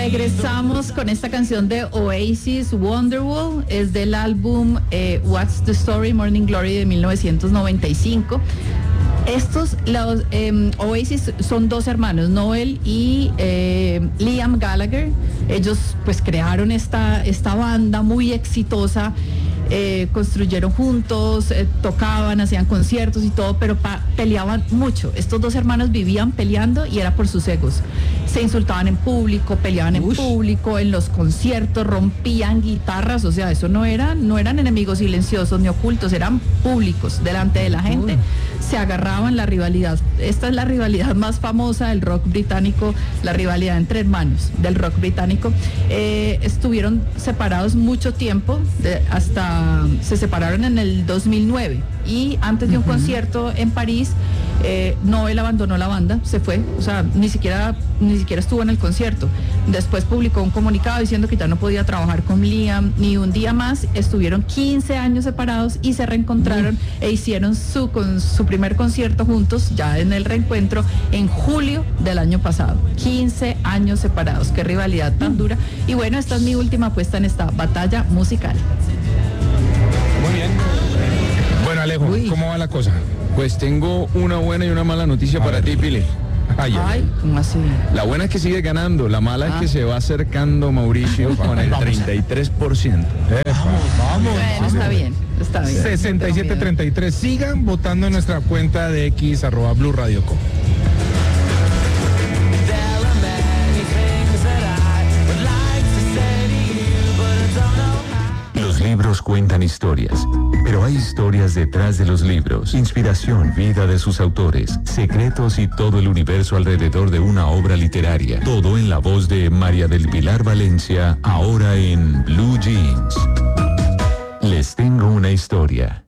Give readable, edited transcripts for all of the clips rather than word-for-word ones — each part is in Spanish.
Regresamos con esta canción de Oasis, Wonderwall, es del álbum What's the Story, Morning Glory de 1995. Los Oasis son dos hermanos, Noel y Liam Gallagher. Ellos pues crearon esta banda muy exitosa. Construyeron juntos, tocaban, hacían conciertos y todo, pero peleaban mucho. Estos dos hermanos vivían peleando y era por sus egos. Se insultaban en público, peleaban en público, en los conciertos, rompían guitarras, o sea, eso no eran enemigos silenciosos ni ocultos, eran públicos delante de la gente. Se agarraban, la rivalidad. Esta es la rivalidad más famosa del rock británico, la rivalidad entre hermanos del rock británico. Estuvieron separados mucho tiempo, hasta se separaron en el 2009 y antes de un concierto en París, Noel abandonó la banda, se fue, o sea, ni siquiera estuvo en el concierto. Después publicó un comunicado diciendo que ya no podía trabajar con Liam ni un día más. Estuvieron 15 años separados y se reencontraron e hicieron su primer concierto juntos, ya en el reencuentro, en julio del año pasado. 15 años separados, qué rivalidad tan dura. Y bueno, esta es mi última apuesta en esta batalla musical. Muy bien. Bueno, Alejo, ¿cómo va la cosa? Pues tengo una buena y una mala noticia para ti, Pili. Ay, ¿cómo así? La buena es que sigue ganando, la mala es que se va acercando Mauricio con el 33%. Vamos. Bueno, está bien. 67-33. Sigan votando en nuestra cuenta de X @BluRadioCom. Los libros cuentan historias, pero hay historias detrás de los libros. Inspiración, vida de sus autores, secretos y todo el universo alrededor de una obra literaria. Todo en la voz de María del Pilar Valencia, ahora en Blue Jeans. Les tengo una historia.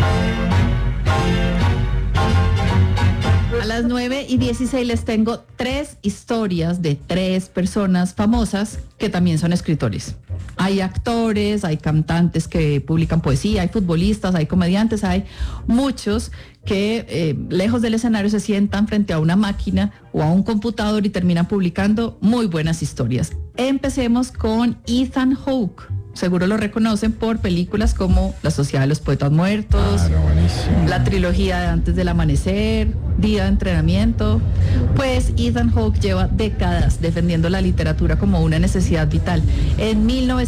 A las 9:16 les tengo 3 historias de 3 personas famosas que también son escritores. Hay actores, hay cantantes que publican poesía, hay futbolistas, hay comediantes, hay muchos que lejos del escenario se sientan frente a una máquina o a un computador y terminan publicando muy buenas historias. Empecemos con Ethan Hawke. Seguro lo reconocen por películas como La Sociedad de los Poetas Muertos, la trilogía de Antes del Amanecer, Día de Entrenamiento. Pues Ethan Hawke lleva décadas defendiendo la literatura como una necesidad vital. En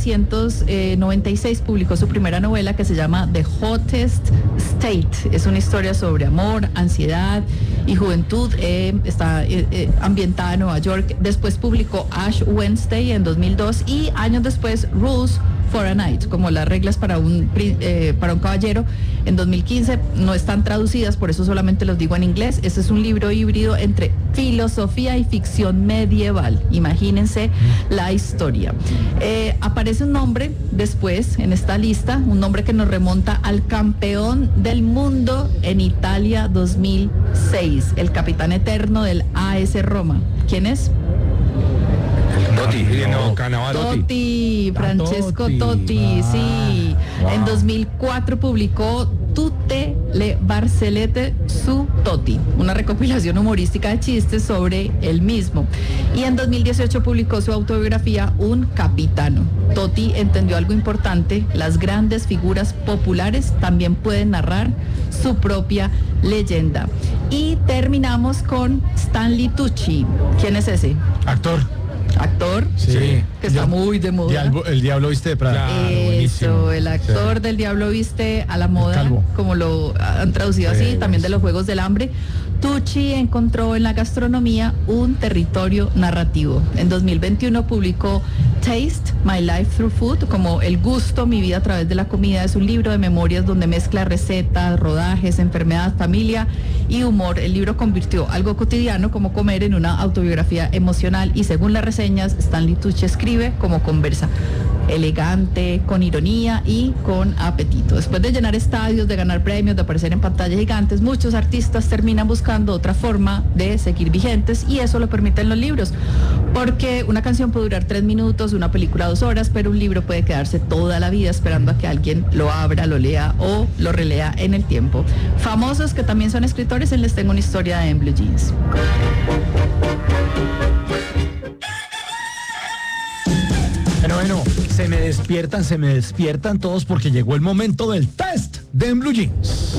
1996 publicó su primera novela que se llama The Hottest State. Es una historia sobre amor, ansiedad y juventud. Está ambientada en Nueva York. Después publicó Ash Wednesday en 2002 y años después Rules for a Knight, como las reglas para un caballero, en 2015. No están traducidas, por eso solamente los digo en inglés. Este es un libro híbrido entre filosofía y ficción medieval. Imagínense la historia. Aparece un nombre después en esta lista, un nombre que nos remonta al campeón del mundo en Italia 2006, el capitán eterno del AS Roma. ¿Quién es? Totti, Francesco Totti, sí. Wow. En 2004 publicó Tutte le barzellette su Totti, una recopilación humorística de chistes sobre él mismo. Y en 2018 publicó su autobiografía Un Capitano. Totti entendió algo importante: las grandes figuras populares también pueden narrar su propia leyenda. Y terminamos con Stanley Tucci. ¿Quién es ese? Actor, sí, que está muy de moda. El Diablo Viste de Prada. Eso, el actor del Diablo Viste a la moda, como lo han traducido así, también de los Juegos del Hambre. Tucci encontró en la gastronomía un territorio narrativo. En 2021 publicó Taste, My Life Through Food, como El gusto, mi vida a través de la comida. Es un libro de memorias donde mezcla recetas, rodajes, enfermedad, familia y humor. El libro convirtió algo cotidiano como comer en una autobiografía emocional y, según las reseñas, Stanley Tucci escribe como conversa. Elegante, con ironía y con apetito. Después de llenar estadios, de ganar premios, de aparecer en pantallas gigantes, muchos artistas terminan buscando otra forma de seguir vigentes, y eso lo permiten los libros, porque una canción puede durar 3 minutos, una película 2 horas, pero un libro puede quedarse toda la vida esperando a que alguien lo abra, lo lea o lo relea en el tiempo. Famosos que también son escritores, Les tengo una historia de Blue Jeans. Bueno, se me despiertan todos porque llegó el momento del test de En Blue Jeans.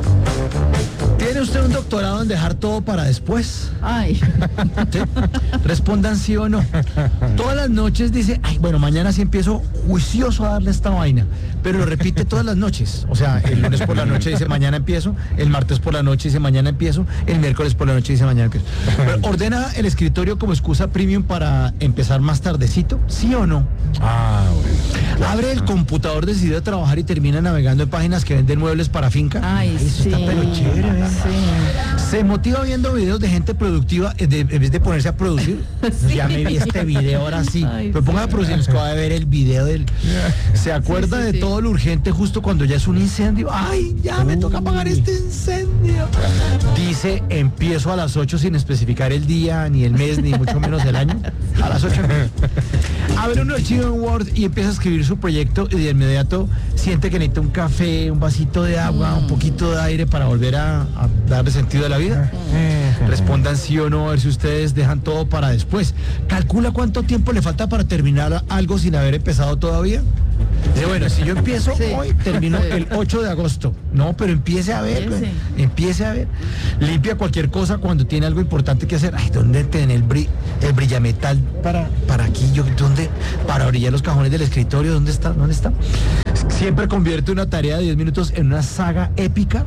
¿Tiene usted un doctorado en dejar todo para después? Ay. ¿Sí? Respondan sí o no. Todas las noches dice, ay, bueno, mañana sí empiezo juicioso a darle esta vaina, pero lo repite todas las noches. O sea, el lunes por la noche dice mañana empiezo, el martes por la noche dice mañana empiezo, el miércoles por la noche dice mañana empiezo. Pero, ¿ordena el escritorio como excusa premium para empezar más tardecito? ¿Sí o no? Ah, bueno. Abre el computador decidido a trabajar y termina navegando en páginas que venden muebles para finca. Ay, eso sí. está pero chévere, ¿verdad? Sí. Se motiva viendo videos de gente productiva en vez de ponerse a producir. Sí. Ya me vi este video, ahora sí. Ay, Pero ponga a producir, es que va a ver el video del... Se acuerda Sí, sí, de sí. todo lo urgente justo cuando ya es un incendio. Ay, ya me toca apagar este incendio. Dice, empiezo a las 8 sin especificar el día, ni el mes, ni mucho menos el año. A las 8. Abre un archivo en Word y empieza a escribir su proyecto y de inmediato siente que necesita un café, un vasito de agua, un poquito de aire para volver a darle sentido a la vida. Respondan sí o no, a ver si ustedes dejan todo para después. Calcula cuánto tiempo le falta para terminar algo sin haber empezado todavía. Dice, bueno, si yo empiezo Sí. hoy, termino el 8 de agosto. No, pero empiece a ver, Empiece. empiece a ver. Limpia cualquier cosa cuando tiene algo importante que hacer. Ay, ¿dónde tiene el brillametal para aquí? ¿Dónde? Para orillar los cajones del escritorio. ¿Dónde está? ¿Dónde está? Siempre convierte una tarea de 10 minutos en una saga épica.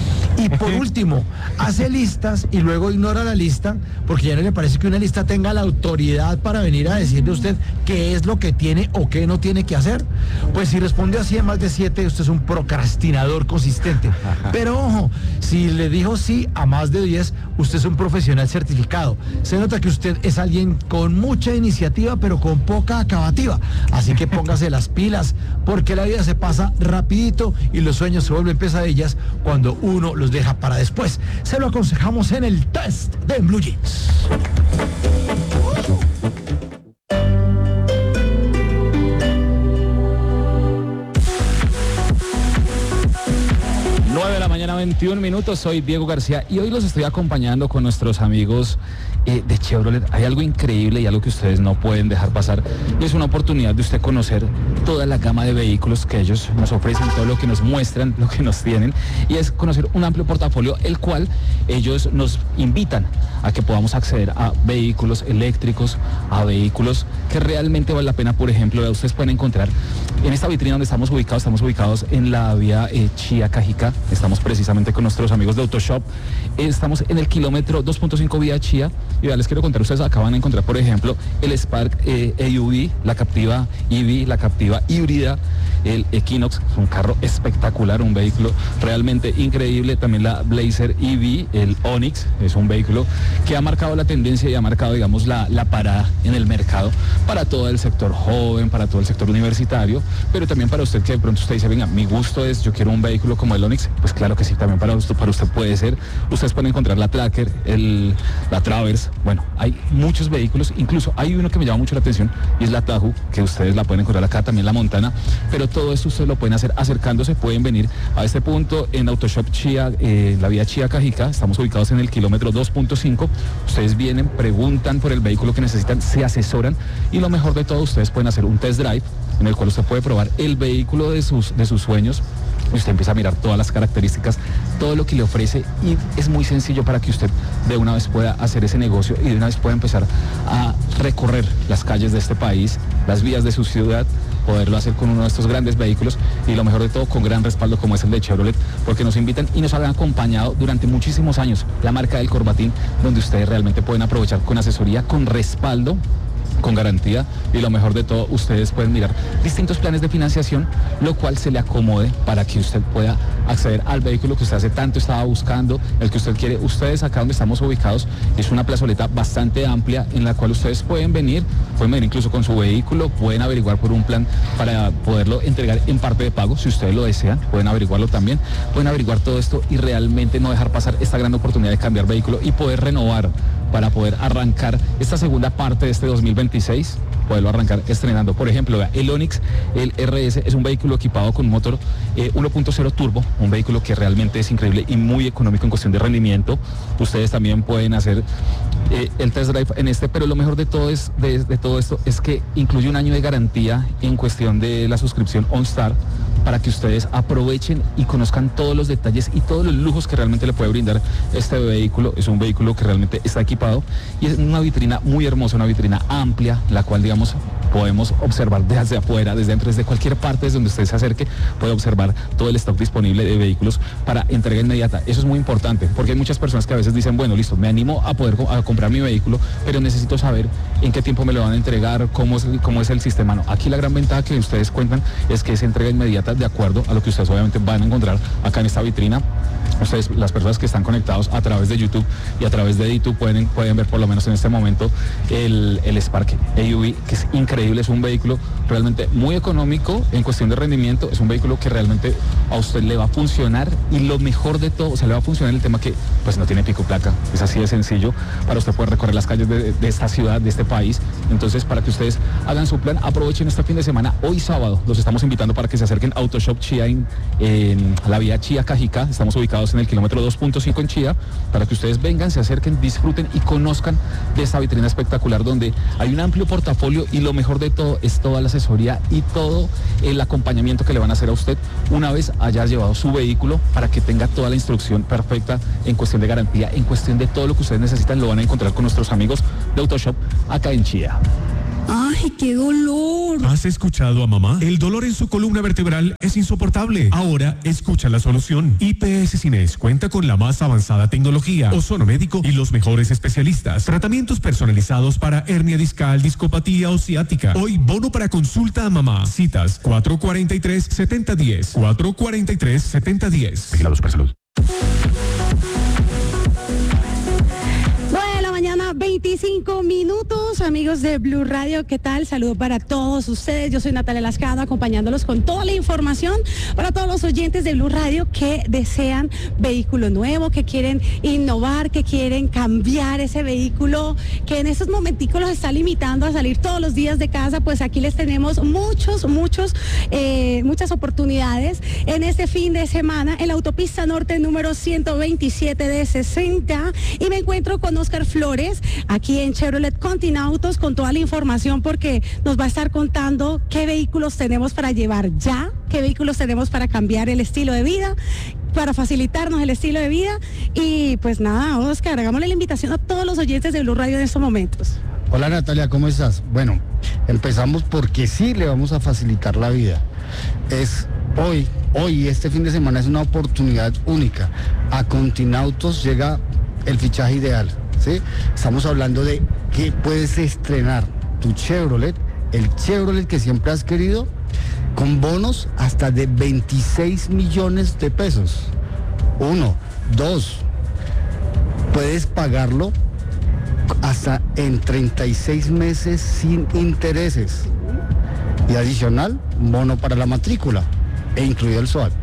Y por último, hace listas y luego ignora la lista porque ya no le parece que una lista tenga la autoridad para venir a decirle a usted qué es lo que tiene o qué no tiene que hacer. Pues si responde así a más de 7, usted es un procrastinador consistente. Pero ojo, si le dijo sí a más de 10, usted es un profesional certificado. Se nota que usted es alguien con mucha iniciativa pero con poca acabativa. Así que póngase las pilas porque la vida se pasa rapidito y los sueños se vuelven pesadillas cuando uno los deja para después. Se lo aconsejamos en el test de Blue Jeans. De la mañana, 21 minutos. Soy Diego García y hoy los estoy acompañando con nuestros amigos de Chevrolet. Hay algo increíble y algo que ustedes no pueden dejar pasar y es una oportunidad de usted conocer toda la gama de vehículos que ellos nos ofrecen, todo lo que nos muestran, lo que nos tienen, y es conocer un amplio portafolio el cual ellos nos invitan a que podamos acceder a vehículos eléctricos, a vehículos que realmente vale la pena. Por ejemplo, ustedes pueden encontrar en esta vitrina donde estamos ubicados en la vía Chía Cajica. Estamos precisamente con nuestros amigos de Autoshop. Estamos en el kilómetro 2.5 vía Chía. Y ya les quiero contar, ustedes acaban de encontrar, por ejemplo, el Spark EUV, la Captiva EV, la Captiva híbrida, el Equinox, un carro espectacular, un vehículo realmente increíble. También la Blazer EV, el Onix, es un vehículo que ha marcado la tendencia y ha marcado, digamos, la parada en el mercado para todo el sector joven, para todo el sector universitario, pero también para usted que de pronto usted dice, venga, mi gusto es, yo quiero un vehículo como el Onix. Pues claro que sí, también para usted puede ser. Ustedes pueden encontrar la Tracker, la Traverse. Bueno, hay muchos vehículos, incluso hay uno que me llama mucho la atención y es la Tahoe, que ustedes la pueden encontrar acá, también la Montana, pero todo esto ustedes lo pueden hacer acercándose. Pueden venir a este punto en Autoshop Chía, la vía Chía Cajica. Estamos ubicados en el kilómetro 2.5. Ustedes vienen, preguntan por el vehículo que necesitan, se asesoran y lo mejor de todo, ustedes pueden hacer un test drive en el cual usted puede probar el vehículo de sus sueños. Usted empieza a mirar todas las características, todo lo que le ofrece, y es muy sencillo para que usted de una vez pueda hacer ese negocio y de una vez pueda empezar a recorrer las calles de este país, las vías de su ciudad, poderlo hacer con uno de estos grandes vehículos y lo mejor de todo con gran respaldo como es el de Chevrolet, porque nos invitan y nos han acompañado durante muchísimos años, la marca del Corbatín, donde ustedes realmente pueden aprovechar con asesoría, con respaldo, con garantía, y lo mejor de todo, ustedes pueden mirar distintos planes de financiación, lo cual se le acomode para que usted pueda acceder al vehículo que usted hace tanto estaba buscando, el que usted quiere. Ustedes acá donde estamos ubicados es una plazoleta bastante amplia en la cual ustedes pueden venir incluso con su vehículo, pueden averiguar por un plan para poderlo entregar en parte de pago, si ustedes lo desean, pueden averiguarlo también, pueden averiguar todo esto y realmente no dejar pasar esta gran oportunidad de cambiar vehículo y poder renovar para poder arrancar esta segunda parte de este 2026 poderlo arrancar estrenando. Por ejemplo, vea, el Onix, el RS, es un vehículo equipado con un motor 1.0 turbo, un vehículo que realmente es increíble y muy económico en cuestión de rendimiento. Ustedes también pueden hacer el test drive en este, pero lo mejor de todo esto es que incluye un año de garantía en cuestión de la suscripción OnStar, para que ustedes aprovechen y conozcan todos los detalles y todos los lujos que realmente le puede brindar este vehículo. Es un vehículo que realmente está equipado y es una vitrina muy hermosa, una vitrina amplia, la cual, digamos, podemos observar desde afuera, desde dentro, desde cualquier parte, desde donde usted se acerque, puede observar todo el stock disponible de vehículos para entrega inmediata. Eso es muy importante, porque hay muchas personas que a veces dicen, bueno, listo, me animo a poder comprar mi vehículo, pero necesito saber en qué tiempo me lo van a entregar, cómo es el sistema. No, aquí la gran ventaja que ustedes cuentan es que es entrega inmediata de acuerdo a lo que ustedes obviamente van a encontrar acá en esta vitrina. Ustedes, las personas que están conectados a través de YouTube y a través de YouTube pueden ver por lo menos en este momento el Spark AUV, que es increíble, es un vehículo realmente muy económico en cuestión de rendimiento, es un vehículo que realmente a usted le va a funcionar, y lo mejor de todo, o sea, le va a funcionar el tema que pues no tiene pico y placa, es así de sencillo para usted poder recorrer las calles de esta ciudad, de este país. Entonces, para que ustedes hagan su plan, aprovechen este fin de semana. Hoy sábado los estamos invitando para que se acerquen a Autoshop Chía en la vía Chía-Cajicá. Estamos ubicados en el kilómetro 2.5 en Chía, para que ustedes vengan, se acerquen, disfruten y conozcan de esta vitrina espectacular, donde hay un amplio portafolio, y lo mejor de todo es toda la asesoría y todo el acompañamiento que le van a hacer a usted una vez haya llevado su vehículo, para que tenga toda la instrucción perfecta en cuestión de garantía, en cuestión de todo lo que ustedes necesitan. Lo van a encontrar con nuestros amigos de Autoshop acá en Chía. ¡Ay, qué dolor! ¿Has escuchado a mamá? El dolor en su columna vertebral es insoportable. Ahora escucha la solución. IPS Cines cuenta con la más avanzada tecnología, ozono médico y los mejores especialistas. Tratamientos personalizados para hernia discal, discopatía o ciática. Hoy bono para consulta a mamá. Citas 443-7010. 443-7010. Vigilados por salud. 25 minutos, amigos de Blue Radio, ¿qué tal? Saludo para todos ustedes, yo soy Natalia Lascano, acompañándolos con toda la información para todos los oyentes de Blue Radio que desean vehículo nuevo, que quieren innovar, que quieren cambiar ese vehículo, que en estos momenticos los está limitando a salir todos los días de casa. Pues aquí les tenemos muchas oportunidades en este fin de semana en la autopista norte número 127 de 60, y me encuentro con Oscar Flores aquí en Chevrolet Continautos con toda la información, porque nos va a estar contando qué vehículos tenemos para llevar ya, qué vehículos tenemos para cambiar el estilo de vida, para facilitarnos el estilo de vida. Y pues nada, Oscar, hagámosle la invitación a todos los oyentes de Blue Radio en estos momentos. Hola Natalia, ¿cómo estás? Bueno, empezamos porque sí le vamos a facilitar la vida. Es hoy, este fin de semana es una oportunidad única. A Continautos llega el fichaje ideal, ¿sí? Estamos hablando de que puedes estrenar tu Chevrolet, el Chevrolet que siempre has querido, con bonos hasta de 26 millones de pesos. 1, 2, puedes pagarlo hasta en 36 meses sin intereses. Y adicional, bono para la matrícula e incluido el SOAT.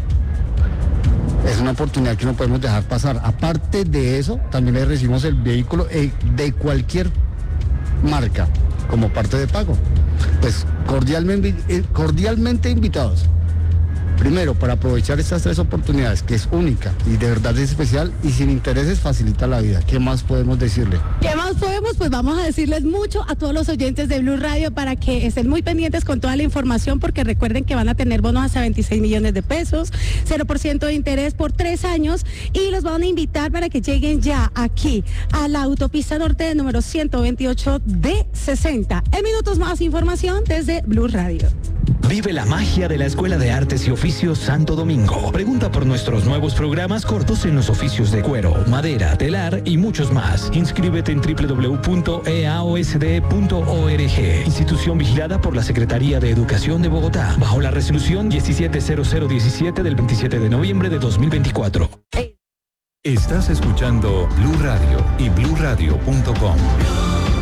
Es una oportunidad que no podemos dejar pasar. Aparte de eso, también le recibimos el vehículo de cualquier marca como parte de pago. Pues cordialmente invitados. Primero, para aprovechar estas 3 oportunidades, que es única y de verdad es especial y sin intereses, facilita la vida. ¿Qué más podemos decirle? ¿Qué más podemos? Pues vamos a decirles mucho a todos los oyentes de Blue Radio para que estén muy pendientes con toda la información, porque recuerden que van a tener bonos hasta 26 millones de pesos, 0% de interés por 3 años, y los van a invitar para que lleguen ya aquí a la autopista norte número 128 de 60. En minutos más información desde Blue Radio. Vive la magia de la Escuela de Artes y Oficios Santo Domingo. Pregunta por nuestros nuevos programas cortos en los oficios de cuero, madera, telar y muchos más. Inscríbete en www.eaosd.org. Institución vigilada por la Secretaría de Educación de Bogotá, bajo la resolución 170017 del 27 de noviembre de 2024. Estás escuchando Blue Radio y bluradio.com.